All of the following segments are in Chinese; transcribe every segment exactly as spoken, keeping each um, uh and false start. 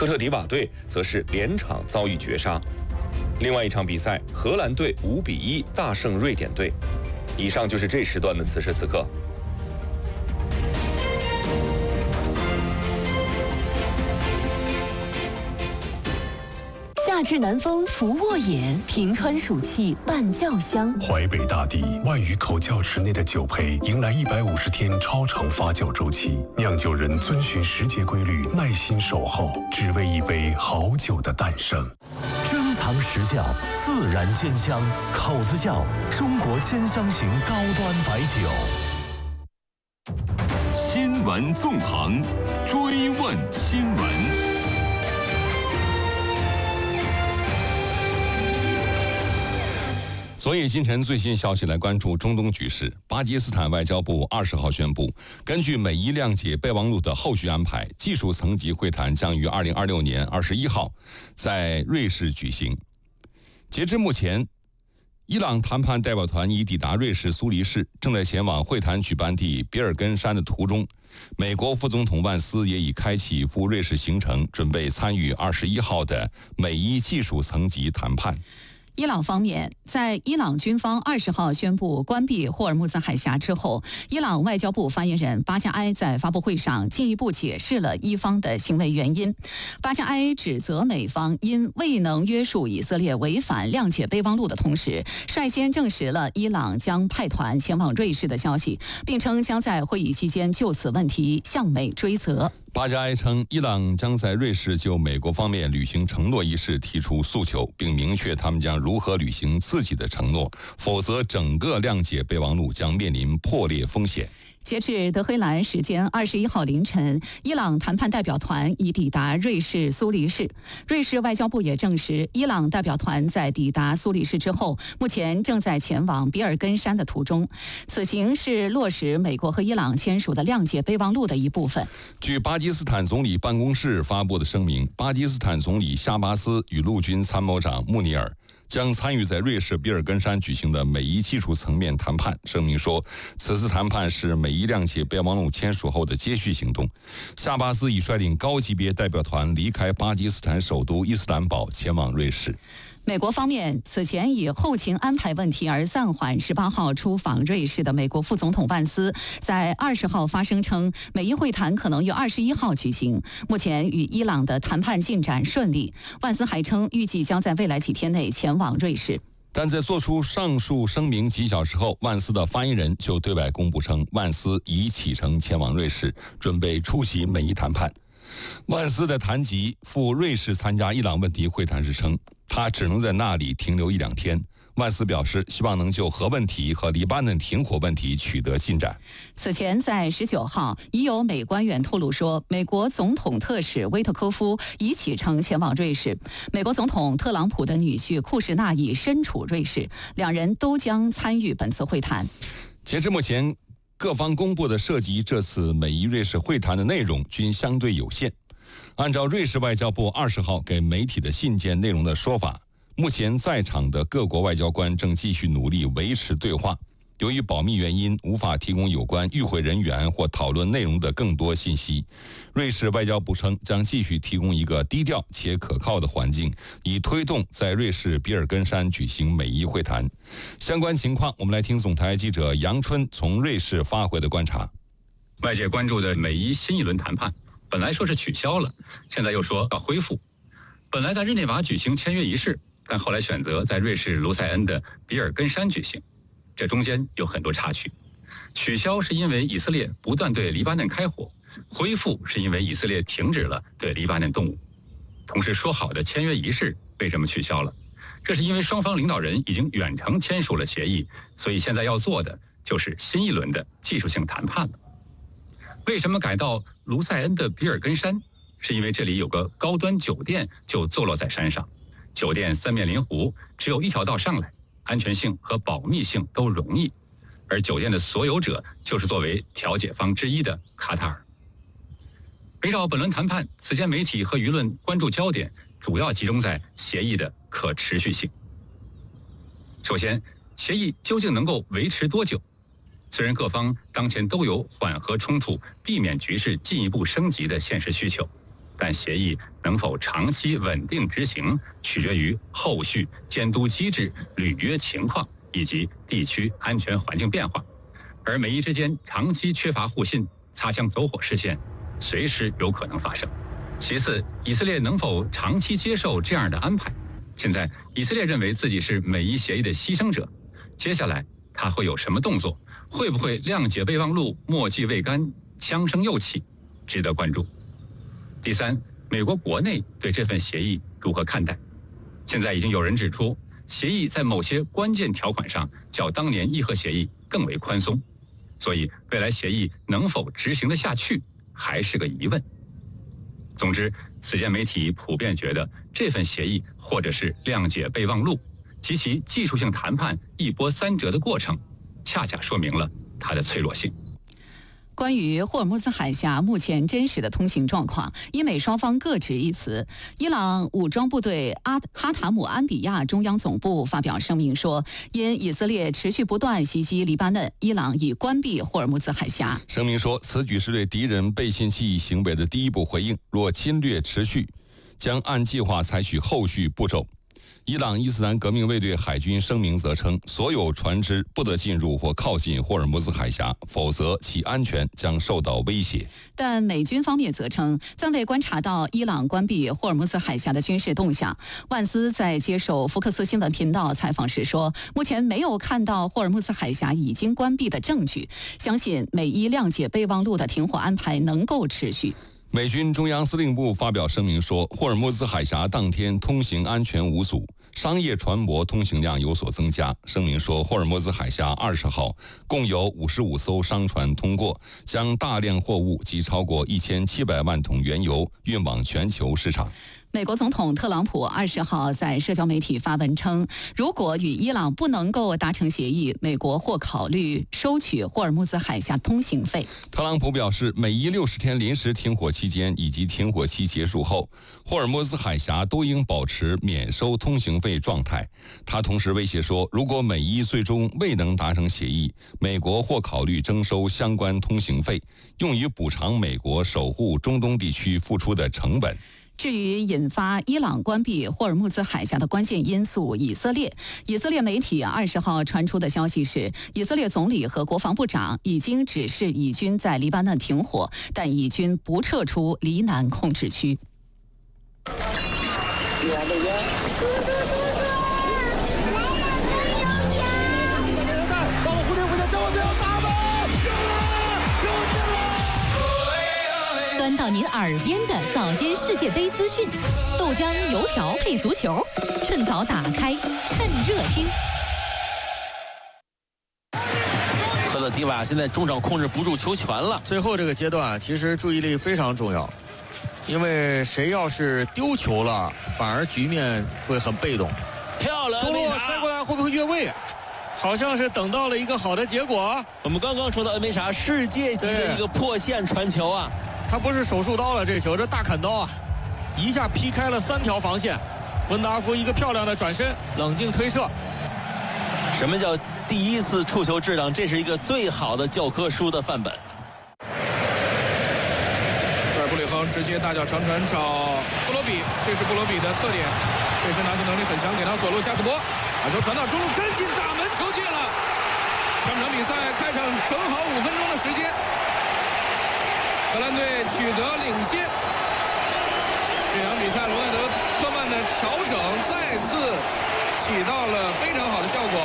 科特迪瓦队则是连场遭遇绝杀。另外一场比赛，荷兰队五比一大胜瑞典队。以上就是这时段的此时此刻。 夏至南风拂沃野，平川暑气伴教香。 淮北大地万余口窖池内的酒胚迎来一百五十天超长发酵周期，酿酒人遵循时节规律，耐心守候，只为一杯好酒的诞生。 珍藏实窖，自然鲜香，口子窖中国鲜香型高端白酒。 新闻纵横，追问新闻。 昨夜今晨最新消息来关注中东局势。巴基斯坦外交部二十号宣布，根据美伊谅解备忘录的后续安排，技术层级会谈将于二零二六年二十一号在瑞士举行。截至目前，伊朗谈判代表团已抵达瑞士苏黎世，正在前往会谈举办地比尔根山的途中。美国副总统万斯也已开启赴瑞士行程，准备参与二十一号的美伊技术层级谈判。 伊朗方面，在伊朗军方二十号宣布关闭霍尔木兹海峡之后，伊朗外交部发言人巴加埃在发布会上进一步解释了伊方的行为原因。巴加埃指责美方因未能约束以色列违反谅解备忘录的同时，率先证实了伊朗将派团前往瑞士的消息，并称将在会议期间就此问题向美追责。 巴加埃称，伊朗将在瑞士就美国方面履行承诺一事提出诉求，并明确他们将如何履行自己的承诺，否则整个谅解备忘录将面临破裂风险。 截至德黑兰时间二十一号凌晨，伊朗谈判代表团已抵达瑞士苏黎世。瑞士外交部也证实，伊朗代表团在抵达苏黎世之后，目前正在前往比尔根山的途中。此行是落实美国和伊朗签署的谅解备忘录的一部分。 据巴基斯坦总理办公室发布的声明，巴基斯坦总理夏巴斯与陆军参谋长穆尼尔将参与在瑞士比尔根山举行的美伊技术层面谈判。声明说，此次谈判是美伊谅解备忘录签署后的接续行动。夏巴斯已率领高级别代表团离开巴基斯坦首都伊斯坦堡，前往瑞士。 美国方面此前以后勤安排问题而暂缓十八号出访瑞士的美国副总统万斯，在二十号发声称，美伊会谈可能于二十一号举行。目前与伊朗的谈判进展顺利。万斯还称，预计将在未来几天内前往瑞士。 但在做出上述声明几小时后，万斯的发言人就对外公布称，万斯已启程前往瑞士，准备出席美伊谈判。万斯的谈及赴瑞士参加伊朗问题会谈时称，他只能在那里停留一两天。万斯表示，希望能就核问题和黎巴嫩停火问题取得进展。 此前，在十九号，已有美官员透露说，美国总统特使威特科夫已启程前往瑞士。美国总统特朗普的女婿库什纳已身处瑞士，两人都将参与本次会谈。 截至目前，各方公布的涉及这次美伊瑞士会谈的内容均相对有限。按照瑞士外交部二十号给媒体的信件内容的说法，目前在场的各国外交官正继续努力维持对话，由于保密原因，无法提供有关与会人员或讨论内容的更多信息。瑞士外交部称，将继续提供一个低调且可靠的环境，以推动在瑞士比尔根山举行美伊会谈。相关情况，我们来听总台记者杨春从瑞士发回的观察。 外界关注的美伊新一轮谈判，本来说是取消了，现在又说要恢复。本来在日内瓦举行签约仪式，但后来选择在瑞士卢塞恩的比尔根山举行，这中间有很多插曲。取消是因为以色列不断对黎巴嫩开火，恢复是因为以色列停止了对黎巴嫩动武。同时说好的签约仪式为什么取消了？这是因为双方领导人已经远程签署了协议，所以现在要做的就是新一轮的技术性谈判了。为什么改到卢塞恩的比尔根山？是因为这里有个高端酒店就坐落在山上，酒店三面临湖，只有一条道上来，安全性和保密性都容易。而酒店的所有者就是作为调解方之一的卡塔尔。围绕本轮谈判，此前媒体和舆论关注焦点主要集中在协议的可持续性。首先，协议究竟能够维持多久？虽然各方当前都有缓和冲突、避免局势进一步升级的现实需求， 但协议能否长期稳定执行，取决于后续监督机制、履约情况以及地区安全环境变化。而美伊之间长期缺乏互信，擦枪走火事件随时有可能发生。其次，以色列能否长期接受这样的安排？现在以色列认为自己是美伊协议的牺牲者，接下来他会有什么动作？会不会谅解备忘录，墨迹未干，枪声又起？值得关注。第三，美国国内对这份协议如何看待？现在已经有人指出，协议在某些关键条款上较当年伊核协议更为宽松，所以未来协议能否执行得下去还是个疑问。总之，此前媒体普遍觉得这份协议或者是谅解备忘录及其技术性谈判一波三折的过程，恰恰说明了它的脆弱性。 关于霍尔木兹海峡目前真实的通行状况，伊美双方各执一词。伊朗武装部队阿哈塔姆安比亚中央总部发表声明说，因以色列持续不断袭击黎巴嫩，伊朗已关闭霍尔木兹海峡。 声明说，此举是对敌人背信弃义行为的第一步回应，若侵略持续，将按计划采取后续步骤。伊朗伊斯兰革命卫队海军声明则称，所有船只不得进入或靠近霍尔木兹海峡，否则其安全将受到威胁。 但美军方面则称，暂未观察到伊朗关闭霍尔木兹海峡的军事动向。万斯在接受福克斯新闻频道采访时说，目前没有看到霍尔木兹海峡已经关闭的证据，相信美伊谅解备忘录的停火安排能够持续。 美军中央司令部发表声明说，霍尔木兹海峡当天通行安全无阻，商业船舶通行量有所增加。声明说，霍尔木兹海峡二十号共有五十五艘商船通过，将大量货物及超过一千七百万桶原油运往全球市场。 美国总统特朗普二十号在社交媒体发文称，如果与伊朗不能够达成协议，美国或考虑收取霍尔木兹海峡通行费。 特朗普表示，美伊六十天临时停火期间以及停火期结束后，霍尔木兹海峡都应保持免收通行费状态。他同时威胁说，如果美伊最终未能达成协议，美国或考虑征收相关通行费，用于补偿美国守护中东地区付出的成本。 至于引发伊朗关闭霍尔木兹海峡的关键因素，以色列，以色列媒体二十号传出的消息是，以色列总理和国防部长已经指示以军在黎巴嫩停火，但以军不撤出黎南控制区。 端到您耳边的早间世界杯资讯，豆浆油条配足球，趁早打开，趁热听。 科特迪瓦现在中场控制不住球权了， 最后这个阶段其实注意力非常重要，因为谁要是丢球了，反而局面会很被动。 漂亮， 中路塞过来会不会越位？好像是等到了一个好的结果。 我们刚刚说到恩梅莎世界级的一个破线传球啊， 他不是手术刀了，这球这大砍刀啊，一下劈开了三条防线。温达夫一个漂亮的转身，冷静推射。 什么叫第一次触球质量？这是一个最好的教科书的范本。 这儿布里亨直接大脚长传找布罗比，这是布罗比的特点，背身拿球能力很强，给到左路加克波，把球传到中路，跟进大门，球进了。上场比赛开场正好五分钟的时间，荷兰队取得领先。这场比赛罗纳德科曼的调整再次起到了非常好的效果。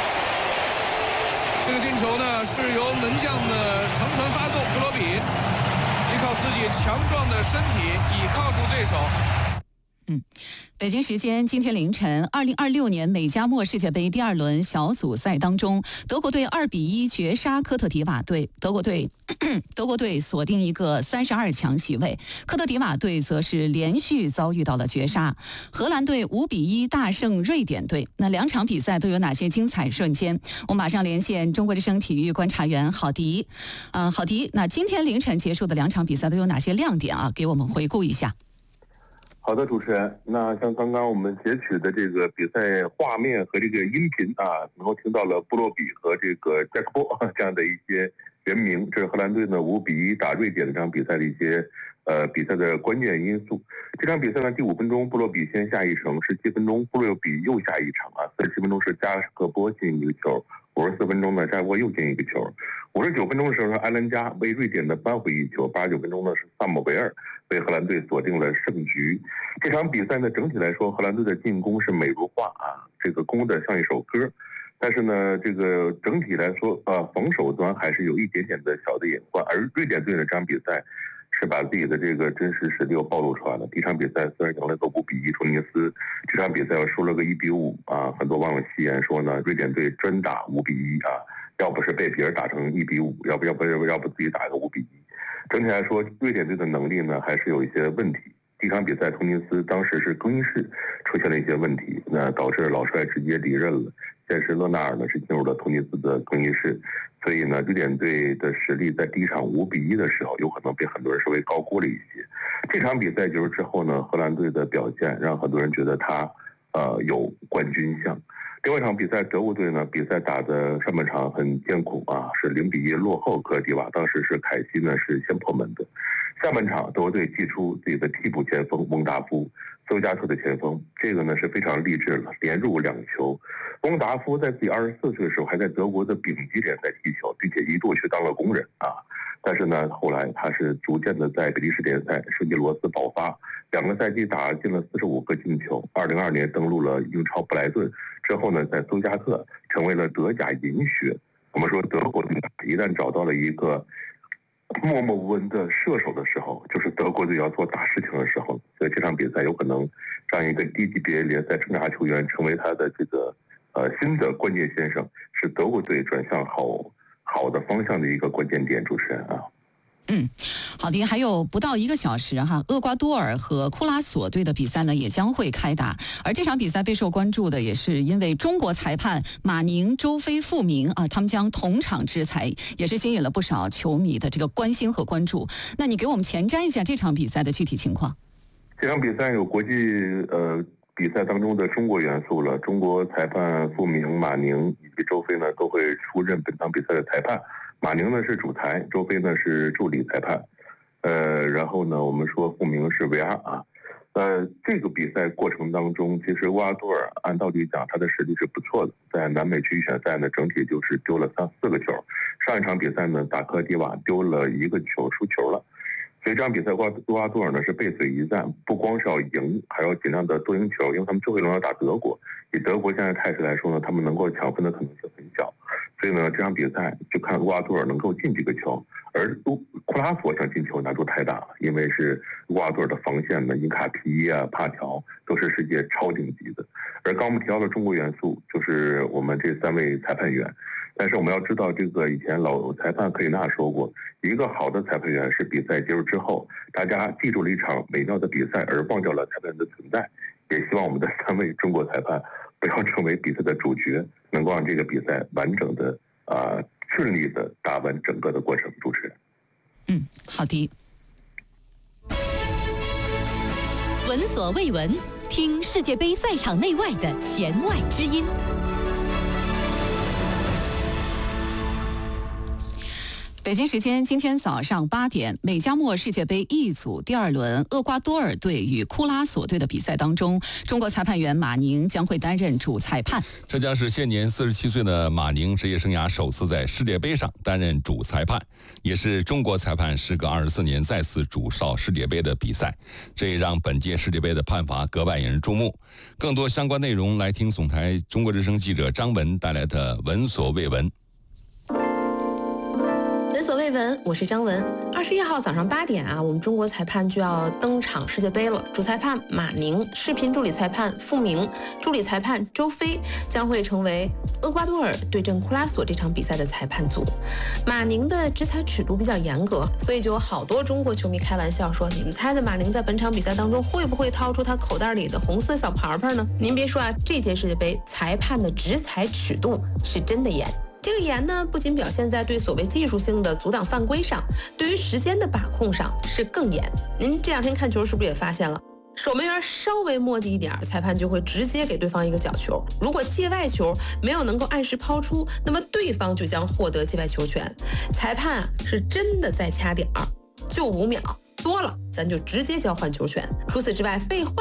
这个进球呢是由门将的长传发动，布罗比依靠自己强壮的身体倚靠住对手。 嗯，北京时间今天凌晨，二零二六年美加墨世界杯第二轮小组赛当中，德国队二比一绝杀科特迪瓦队，德国队德国队锁定一个三十二强席位，科特迪瓦队则是连续遭遇到了绝杀。荷兰队五比一大胜瑞典队。那两场比赛都有哪些精彩瞬间？我马上连线中国之声体育观察员郝迪。呃，郝迪，那今天凌晨结束的两场比赛都有哪些亮点啊？给我们回顾一下。 好的，主持人。那像刚刚我们截取的这个比赛画面和这个音频啊，能够听到了布洛比和这个加克波这样的一些原名。这是荷兰队呢五比一打瑞典的这场比赛的一些呃比赛的关键因素。这场比赛呢，第五分钟布洛比先下一城，十七分钟布洛比又下一城啊，四十七分钟是加克波进一个球，五十四分钟呢加克波又进一个球，五十九分钟的时候呢，埃兰加为瑞典的扳回一球，八十九分钟呢是萨姆维尔为荷兰队锁定了胜局。这场比赛呢，整体来说，荷兰队的进攻是美如画啊，这个攻的像一首歌。但是呢，这个整体来说，呃，防守端还是有一点点的小的隐患。而瑞典队的这场比赛是把自己的这个真实实力又暴露出来了。第一场比赛虽然赢了个五比一突尼斯，这场比赛又输了个一比五啊，很多网友戏言说呢，瑞典队专打五比一啊，要不是被别人打成一比五，要不要不要不自己打个五比一。整体来说，瑞典队的能力呢还是有一些问题。第一场比赛，突尼斯当时是更衣室出现了一些问题，那导致老帅直接离任了。现时勒纳尔呢是进入了突尼斯的更衣室，所以呢，瑞典队的实力在第一场五比一的时候，有可能被很多人稍微高估了一些。这场比赛结束之后呢，荷兰队的表现让很多人觉得他呃有冠军相。另外一场比赛，德国队呢比赛打的上半场很艰苦啊，是零比一落后科尔迪瓦，当时是凯西呢是先破门的。下半场，德国队祭出自己的替补前锋翁达夫，斯图加特的前锋，这个呢是非常励志了，连入两球。翁达夫在自己二十四岁的时候，还在德国的丙级联赛踢球，并且一度去当了工人啊。但是呢，后来他是逐渐的在比利时联赛圣吉罗斯爆发，两个赛季打进了四十五个进球。二零二二年登陆了英超布莱顿，之后呢，在斯图加特成为了德甲银靴。我们说德国队一旦找到了一个默默无闻的射手的时候，就是德国队要做大事情的时候。所以这场比赛有可能让一个低级别联赛挣扎球员成为他的这个呃新的关键先生，是德国队转向好好的方向的一个关键点。主持人啊。 嗯，好的，还有不到一个小时哈，厄瓜多尔和库拉索队的比赛呢也将会开打。而这场比赛备受关注的也是因为中国裁判马宁、周飞、傅明啊，他们将同场制裁，也是吸引了不少球迷的这个关心和关注。那你给我们前瞻一下这场比赛的具体情况？ 这场比赛有国际呃比赛当中的中国元素了，中国裁判傅明、马宁以及周飞呢都会出任本场比赛的裁判。马宁呢是主裁，周飞呢是助理裁判，呃，然后呢，我们说傅明是 V R 啊，呃，这个比赛过程当中，其实厄瓜多尔按道理讲他的实力是不错的，在南美区预选赛呢，整体就是丢了三四个球，上一场比赛呢打科尔迪瓦丢了一个球输球了。所以这场比赛，厄瓜多尔呢是背水一战，不光是要赢，还要尽量的多赢球，因为他们最后一轮要打德国。以德国现在态势来说呢，他们能够抢分的可能性很小。所以呢，这场比赛就看厄瓜多尔能够进几个球，而库拉索想进球难度太大了，因为是厄瓜多尔的防线呢，因卡皮啊、帕条都是世界超顶级的。而刚我们提到的中国元素，就是我们这三位裁判员。但是我们要知道，这个以前老裁判克里纳说过，一个好的裁判员是比赛结束之后，大家记住了一场美妙的比赛，而忘掉了裁判员的存在。也希望我们的三位中国裁判不要成为比赛的主角，能够让这个比赛完整的、呃顺利的打完整个的过程。主持人， 嗯，好的。 闻所未闻，听世界杯赛场内外的弦外之音。 北京时间今天早上八点，美加墨世界杯 E 组第二轮厄瓜多尔队与库拉索队的比赛当中，中国裁判员马宁将会担任主裁判。 这将是现年四十七岁的马宁职业生涯首次在世界杯上担任主裁判，也是中国裁判时隔二十四年再次主哨世界杯的比赛，这也让本届世界杯的判罚格外引人注目。更多相关内容，来听总台中国之声记者张文带来的闻所未闻。 闻所未闻，我是张文。二十一号早上八点啊，我们中国裁判就要登场世界杯了。主裁判马宁、视频助理裁判傅明、助理裁判周飞将会成为厄瓜多尔对阵库拉索这场比赛的裁判组。马宁的执裁尺度比较严格，所以就有好多中国球迷开玩笑说：“你们猜猜马宁在本场比赛当中会不会掏出他口袋里的红色小牌牌呢？”您别说啊，这届世界杯裁判的执裁尺度是真的严。这个严呢，不仅表现在对所谓技术性的阻挡犯规上，对于时间的把控上是更严。您这两天看球是不是也发现了？ 守门员稍微磨叽一点，裁判就会直接给对方一个角球。如果界外球没有能够按时抛出，那么对方就将获得界外球权。裁判啊是真的在掐点儿，就五秒，多了咱就直接交换球权。除此之外，被换